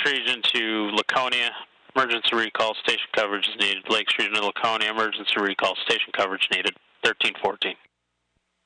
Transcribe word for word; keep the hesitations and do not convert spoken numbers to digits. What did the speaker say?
Region to Laconia. Emergency recall, station coverage is needed. Lakes Region to Laconia, emergency recall, station coverage needed. thirteen fourteen.